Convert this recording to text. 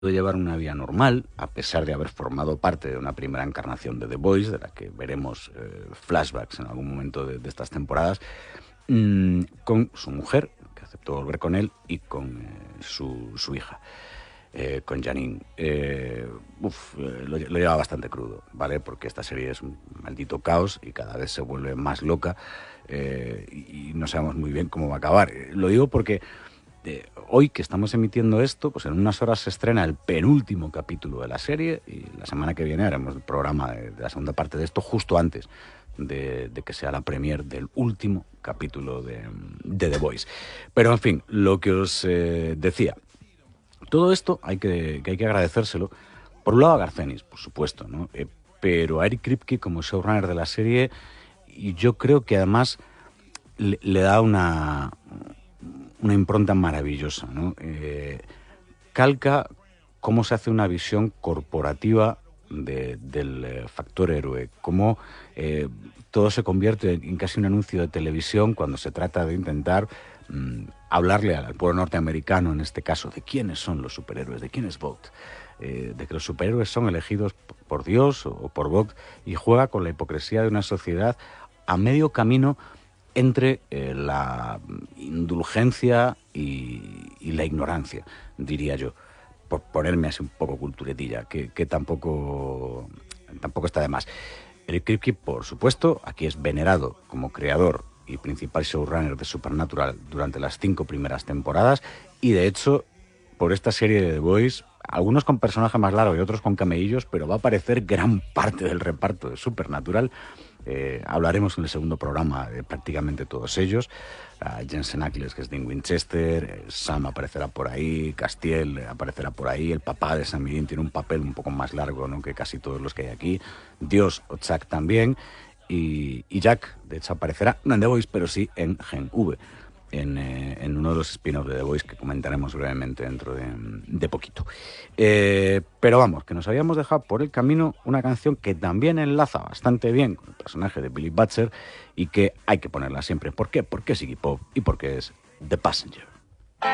llevar una vida normal, a pesar de haber formado parte de una primera encarnación de The Boys, de la que veremos flashbacks en algún momento de estas temporadas, con su mujer, que aceptó volver con él, y con su hija, con Janine. Lo lleva bastante crudo, ¿vale? Porque esta serie es un maldito caos y cada vez se vuelve más loca, y no sabemos muy bien cómo va a acabar. Lo digo porque hoy que estamos emitiendo esto, pues en unas horas se estrena el penúltimo capítulo de la serie y la semana que viene haremos el programa de la segunda parte de esto justo antes de que sea la premier del último capítulo de The Boys. Pero en fin, lo que os decía, todo esto hay que agradecérselo, por un lado a Garcenis, por supuesto, ¿no? Pero a Eric Kripke como showrunner de la serie, y yo creo que además le da una impronta maravillosa, ¿no? Calca cómo se hace una visión corporativa del factor héroe, cómo todo se convierte en casi un anuncio de televisión cuando se trata de intentar hablarle al pueblo norteamericano, en este caso, de quiénes son los superhéroes, de quién es Vought, de que los superhéroes son elegidos por Dios o por Vought, y juega con la hipocresía de una sociedad a medio camino entre la indulgencia y la ignorancia, diría yo, por ponerme así un poco culturetilla, que tampoco está de más. Eric Kripke, por supuesto, aquí es venerado como creador y principal showrunner de Supernatural durante las 5 primeras temporadas, y de hecho, por esta serie de The Boys, algunos con personajes más largos y otros con cameillos, pero va a aparecer gran parte del reparto de Supernatural. Hablaremos en el segundo programa de prácticamente todos ellos. Jensen Ackles, que es Dean Winchester, Sam aparecerá por ahí, Castiel aparecerá por ahí, el papá de Sam Dean tiene un papel un poco más largo, ¿no?, que casi todos los que hay aquí, Dios o Chuck también, y Jack, de hecho, aparecerá no en The Boys, pero sí en Gen V, en uno de los spin-offs de The Boys que comentaremos brevemente dentro de poquito. Pero vamos, que nos habíamos dejado por el camino una canción que también enlaza bastante bien con el personaje de Billy Butcher y que hay que ponerla siempre. ¿Por qué? Porque es Iggy Pop y porque es The Passenger.